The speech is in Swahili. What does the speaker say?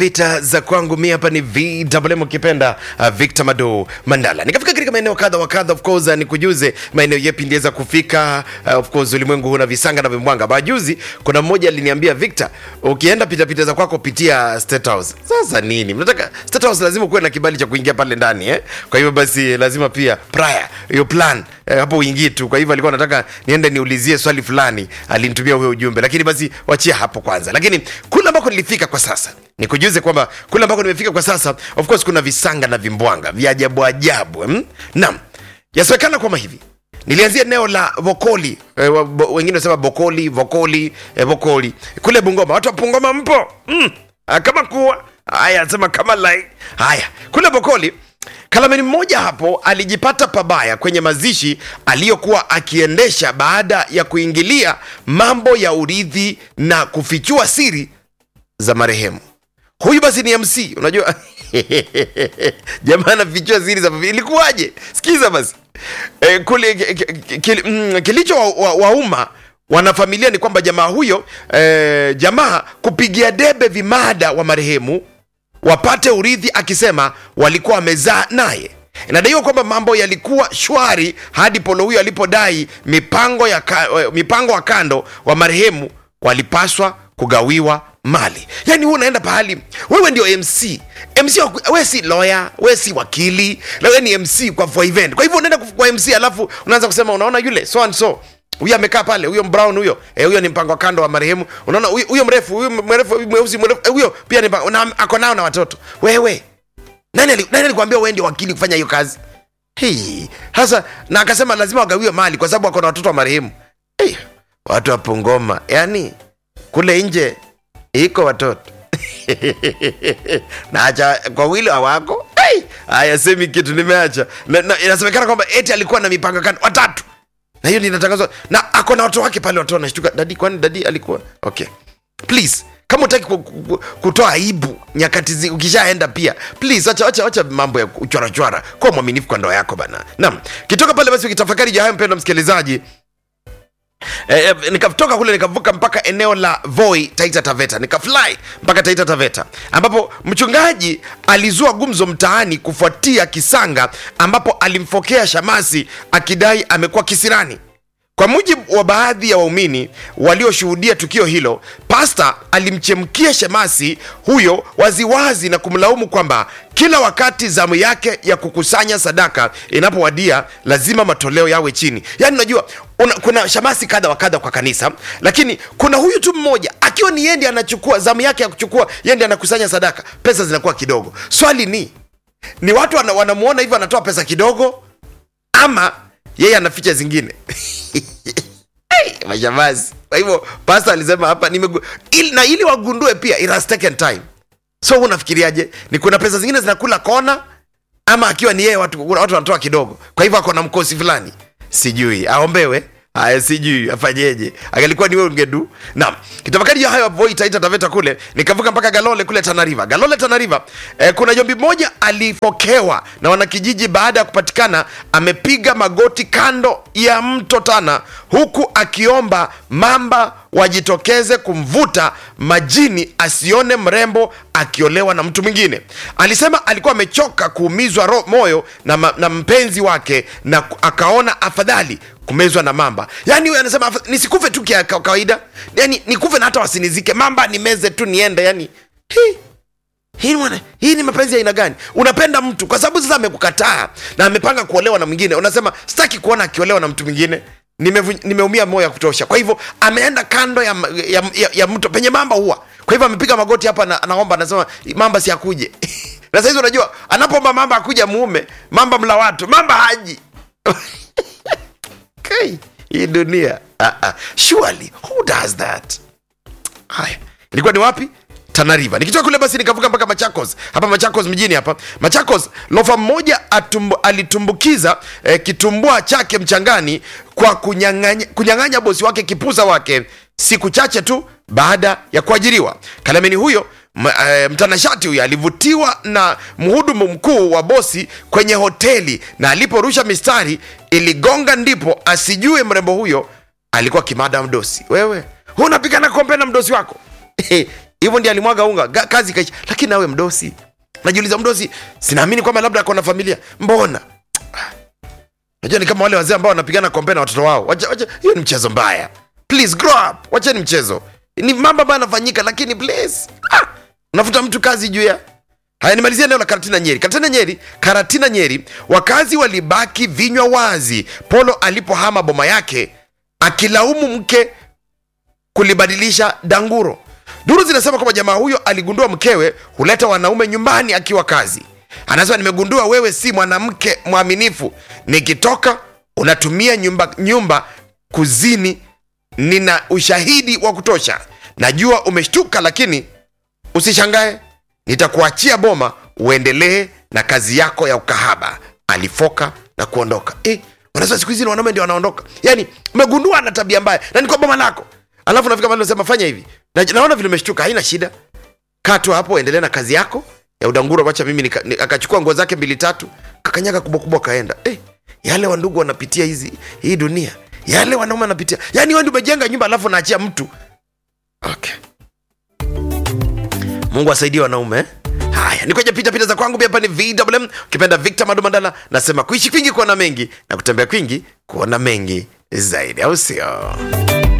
pita za kwangu mimi hapa ni VMM ukipenda Victor Mado Mandala. Nikafika katika maeneo kadha wa kadha, of course nikujuze maeneo yapi ndiweza kufika. Of course ulimwengu huna visanga na vimbwanga. Bajuzi kuna mmoja aliniambia, Victor, ukienda pita za kwako pitia State House. Sasa nini? Mnataka State House lazima kuwe na kibali cha kuingia pale ndani Kwa hivyo basi lazima pia prior your plan hapo uingie tu. Kwa hivyo alikuwa anataka niende niulizie swali fulani, alinitumia huyo ujumbe, lakini basi wachia hapo kwanza. Lakini kule ambako nilifika kwa sasa, nikujuze kwamba kule ambako nimefika kwa sasa, of course kuna visanga na vimbwanga vya ajabu ajabu. Naam, yasemekana kwamba hivi nilianzia eneo la Vokoli, wengine wanasema Bokoli, Vokoli, Vokoli kule Bungoma. Watu wa Bungoma mpo? Kama kuwa haya, sema kama lai. Haya, kule Bokoli Kalameni mmoja hapo alijipata pabaya kwenye mazishi aliyokuwa akiendesha baada ya kuingilia mambo ya urithi na kufichua siri za marehemu. Huyu basi ni MC, unajua jamaa anafichua siri za ilikuwaje? Sikiza basi. Kilicho wauma wanafamilia ni kwamba jamaa huyo jamaa kupigia debe vimada wa marehemu wapate urithi, akisema walikuwa wamezaa naye. Inadaiwa kwamba mambo yalikuwa shwari hadi polo huyo alipodai mipango wa kando wa marehemu walipaswa kugawiwa mali. Yani wewe unaenda pahali, wewe ndio MC, wewe si lawyer, wewe si wakili, wewe ni MC for event. Kwa hivyo unaenda kwa MC alafu unaanza kusema, unaona yule so and so, huyu amekaa pale, huyo brown huyo, huyo ni mpango wa kando wa marehemu. Unaona huyo mrefu, huyo mweusi mrefu, huyo pia ni ako nao na watoto. Wewe nani alikwambia wewe ndio wakili kufanya hiyo kazi? Sasa na akasema lazima wagawiwe mali kwa sababu wako na watoto wa marehemu. Watu wa Bungoma, yani kule nje iko watoto na acha kwa wili hawako. Haya, semi kitu nimeacha. Inasemekana kwamba eti alikuwa na mipango kando watatu. Na hiyo ninatangazwa na ako na watoto wake pale. Watoto wanashtuka, dadi, kwani dadi alikuwa okay? Please, kama utaki kutoa aibu nyakati ukishaenda pia, please acha mambo ya uchwara. Kwa mwaminifu kwa ndoa yako bana. Naam, kitoka pale basi ukitafakari hayo, mpendwa msikilizaji, nikatoka kule nikavuka mpaka eneo la Voi, Taita Taveta, nikafly mpaka Taita Taveta, ambapo mchungaji alizua gumzo mtaani kufuatia kisanga ambapo alimfokea shamasi akidai amekuwa kisirani. Kwa mujibu wa baadhi ya waumini walioshuhudia tukio hilo, pasta alimchemkia shemasi huyo waziwazi na kumlaumu kwamba kila wakati zamu yake ya kukusanya sadaka inapowadia lazima matoleo yawe chini. Yani unajua kuna shemasi kadha wa kadha kwa kanisa, lakini kuna huyu tu mmoja akiwa ni yeye anachukua zamu yake ya kuchukua, yeye anakusanya sadaka, pesa zinakuwa kidogo. Swali ni watu wanamuona hivyo anatoa pesa kidogo, ama yeye anaficha zingine? Majamazi. Kwa hivyo pastor alisema hapa ili wagundue pia it has taken time. So unafikiriaje? Ni kuna pesa zingine zinakula kona, ama akiwa ni yeye watu wanatoa kidogo, kwa hivyo ako na mkosi fulani? Sijui aombewe, sijui afanyeje. Angalikuwa ni wewe ungedu. Naam, kitafakari hayo Voi, Taita Taveta kule, nikavuka mpaka Galole kule Tana River. Galole Tana River, kuna jombi mmoja alipokewa na wanakijiji baada ya kupatikana amepiga magoti kando ya mto Tana, huku akiomba mamba wajitokeze kumvuta majini asione mrembo akiolewa na mtu mwingine. Alisema alikuwa amechoka kuumizwa moyo na mpenzi wake na akaona afadhali kumezwa na mamba. Yani huyo anasema nisikufe tu kia kawaida, yani nikufe na hata wasinizike, mamba nimeze tu niende. Yani hii ni mapenzi ya aina gani? Unapenda mtu kwa sababu sasa amekukataa na amepanga kuolewa na mwingine, unasema sitaki kuona akiolewa na mtu mwingine, nimeumia moyo ya kutosha. Kwa hivyo ameenda kando ya mto penye mamba huwa. Kwa hivyo amepiga magoti hapa, anaomba, anasema mamba si akuje. Na sasa hizo unajua anapoomba mamba akuja mume, mamba mla watu, mamba haji. Hii dunia. Surely who does that? Haya, ilikuwa ni wapi? Tana River. Nikitoka kule basi nikavuka mpaka Machakos. Hapa Machakos mjini hapa. Machakos, lofa mmoja alitumbukiza kitumbua chake mchangani kwa kunyang'anya bosi wake kipusa wake siku chache tu baada ya kuajiriwa. Kalameni huyo mtanashati huyo alivutiwa na mhudumu mkuu wa bosi kwenye hoteli, na aliporusha mistari iligonga, ndipo asijue mrembo huyo alikuwa kimada mdosi. Wewe unapigana kombe na mdosi wako? hivyo ndiye alimwaga unga, kazi kaisha. Lakini nawe mdosi, najiuliza mdosi, sinaamini kwamba labda ako na familia, mbona? Najua ni kama wale wazee ambao wanapigana kombe na watoto wao. Wacha, hiyo ni mchezo mbaya. Please grow up. Wacha ni mchezo. Ni mambo ambayo yanafanyika, lakini please. Unafuta mtu kazi juu ya. Haya, nimalizia eneo la Karatina Nyeri, wakazi walibaki vinywa wazi Polo alipohama boma yake, akilaumu mke kulibadilisha danguro. Duru zinasema kwamba jamaa huyo aligundua mkewe huleta wanaume nyumbani akiwa kazi. Anasema, nimegundua wewe si mwanamke mwaminifu. Nikitoka unatumia nyumba kuzini. Nina ushahidi wa kutosha. Najua umeshtuka, lakini usishangae. Nitakuachia boma uendelee na kazi yako ya ukahaba. Alifoka na kuondoka. Wanasema siku hizi wanaume ndio wanaondoka. Yaani umegundua ana tabia mbaya na ni kwa boma lako. Alafu nafika mahali unasema fanya hivi. Naona vile umeshtuka, haina shida. Kaa tu hapo, endelee na kazi yako ya udanguro. Wacha mimi akachukua nguo zake 2-3, kakanyaga kubwa kaenda. Yale wandugu wanapitia hii dunia. Yale wanaume wanapitia. Yaani wewe ndio umejenga nyumba alafu unaachia mtu. Okay. Mungu asaidie wanaume. Haya, nikoje pita za kwangu. Hapa ni VMM, ukipenda Victor Mandala. Nasema kuishi kwingi kuona mengi na kutembea kwingi kuona mengi zaidi, au sio?